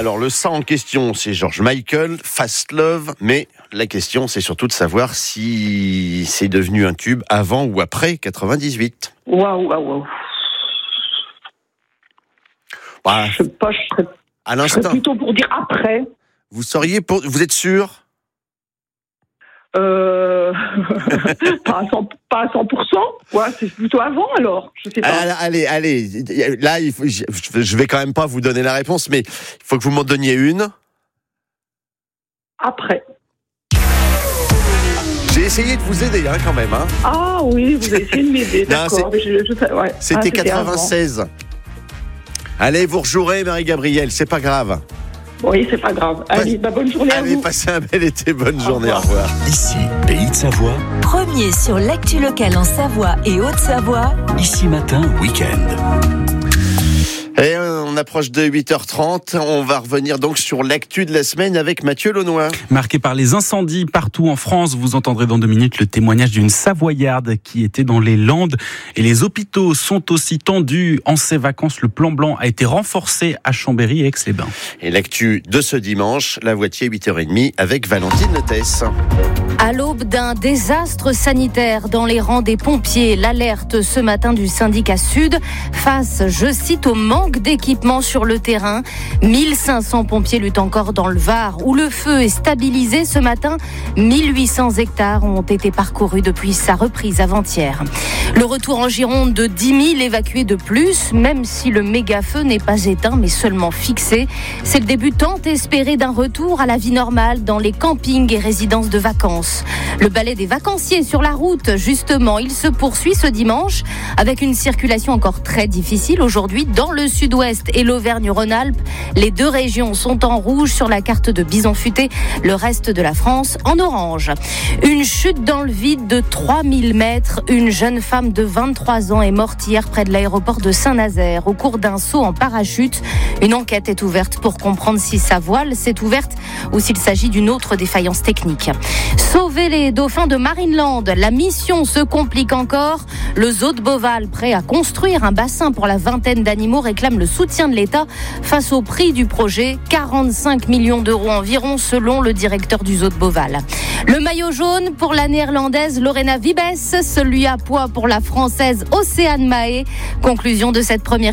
Alors le ça en question, c'est George Michael, Fast Love, mais la question c'est surtout de savoir si c'est devenu un tube avant ou après 98. Waouh. Bah, Je sais pas, je serais plutôt pour dire après. Vous êtes sûr? Pas à 100%. Ouais, c'est plutôt avant alors. Je sais pas. Allez. Là, je vais quand même pas vous donner la réponse, mais il faut que vous m'en donniez une. Après. J'ai essayé de vous aider, quand même. Ah oui, vous avez essayé de m'aider. D'accord. C'était 96. Avant. Allez, vous rejouerez, Marie-Gabrielle. C'est pas grave. Oui, c'est pas grave. Allez, bonne journée à vous. Allez, passez un bel été, bonne journée, au revoir. Ici, Pays de Savoie. Premier sur l'actu locale en Savoie et Haute-Savoie. Ici Matin, week-end. Et on approche de 8h30. On va revenir donc sur l'actu de la semaine avec Mathieu Launois. Marqué par les incendies partout en France, vous entendrez dans 2 minutes le témoignage d'une Savoyarde qui était dans les Landes. Et les hôpitaux sont aussi tendus en ces vacances. Le plan blanc a été renforcé à Chambéry et Aix-les-Bains. Et l'actu de ce dimanche, la Voitier 8h30 avec Valentine Notès. À l'aube d'un désastre sanitaire dans les rangs des pompiers, l'alerte ce matin du syndicat Sud face, je cite, au manque d'équipement sur le terrain. 1500 pompiers luttent encore dans le Var où le feu est stabilisé ce matin. 1800 hectares ont été parcourus depuis sa reprise avant-hier. Le retour en Gironde de 10 000 évacués de plus, même si le méga-feu n'est pas éteint mais seulement fixé. C'est le début tant espéré d'un retour à la vie normale dans les campings et résidences de vacances. Le balai des vacanciers sur la route, justement, il se poursuit ce dimanche avec une circulation encore très difficile aujourd'hui dans le sud-ouest et l'Auvergne-Rhône-Alpes. Les 2 régions sont en rouge sur la carte de Bison Futé, le reste de la France en orange. Une chute dans le vide de 3000 mètres. Une jeune femme de 23 ans est morte hier près de l'aéroport de Saint-Nazaire au cours d'un saut en parachute. Une enquête est ouverte pour comprendre si sa voile s'est ouverte ou s'il s'agit d'une autre défaillance technique. Sauver les dauphins de Marineland, la mission se complique encore. Le zoo de Beauval, prêt à construire un bassin pour la vingtaine d'animaux, réclame le soutien de l'État face au prix du projet, 45 millions d'euros environ selon le directeur du zoo de Beauval. Le maillot jaune pour la néerlandaise Lorena Wiebes, celui à pois pour la française Océane Mahé. Conclusion de cette première